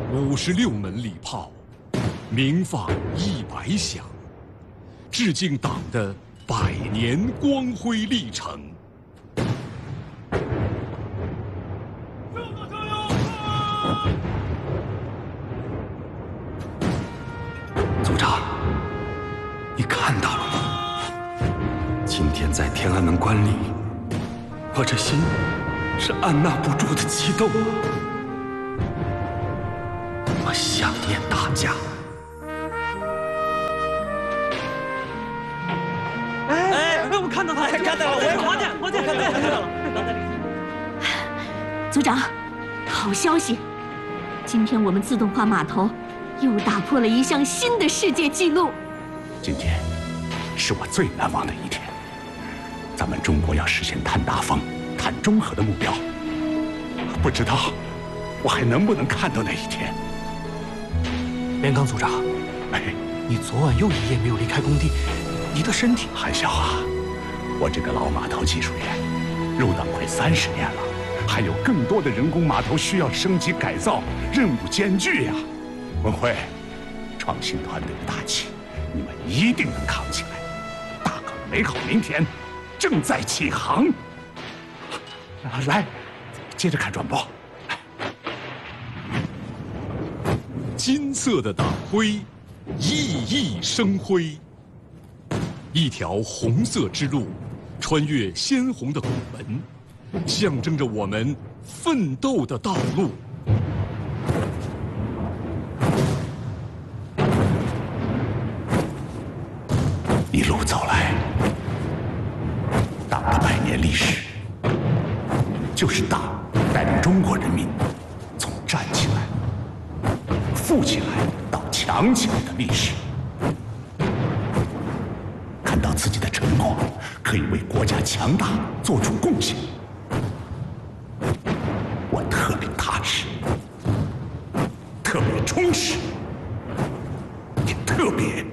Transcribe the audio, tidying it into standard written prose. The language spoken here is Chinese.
56门礼炮，鸣放100响，致敬党的100年光辉历程。 组长，你看到了吗？今天在天安门观礼，我这心是按捺不住的激动啊！我想念大家。 我看到他，看到了，我看到了。 组长，好消息！今天我们自动化码头又打破了一项新的世界纪录。 今天是我最难忘的一天。咱们中国要实现碳达峰、碳中和的目标，不知道我还能不能看到那一天。 连刚组长，你昨晚又一夜没有离开工地，你的身体…… 韩笑啊，我这个老码头技术员入党快30年了，还有更多的人工码头需要升级改造，任务艰巨呀！文辉，创新团队的大旗，你们一定能扛起来。大港美好明天正在起航。来，接着看转播。 金色的党徽熠熠生辉，一条红色之路穿越鲜红的拱门，象征着我们奋斗的道路。 一路走来，党的100年历史，就是党带领中国人民从站起来、富起来到强起来的历史。看到自己的成果可以为国家强大做出贡献，我特别踏实，特别充实，也特别